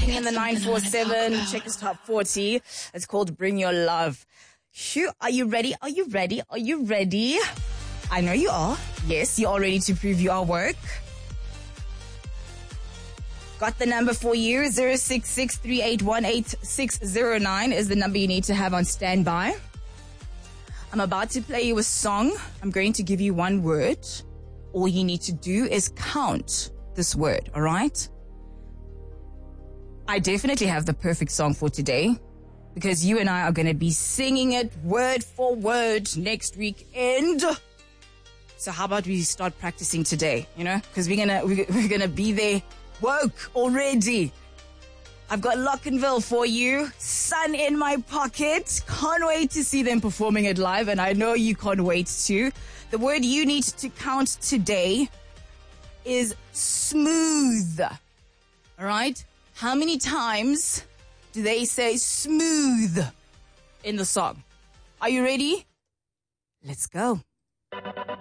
Rocking in the 947. Check his top 40. It's called Bring Your Love. Shoo, are you ready? Are you ready? Are you ready? I know you are. Yes, you're all ready to preview our work. Got the number for you. 06638188609 is the number you need to have on standby. I'm about to play you a song. I'm going to give you one word. All you need to do is count this word, all right? I definitely have the perfect song for today because you and I are going to be singing it word for word next weekend. So how about we start practicing today, you know? Because we're gonna be there woke already. I've got Lockenville for you. Sun in my pocket. Can't wait to see them performing it live, and I know you can't wait to. The word you need to count today is smooth. All right? How many times do they say smooth in the song? Are you ready? Let's go.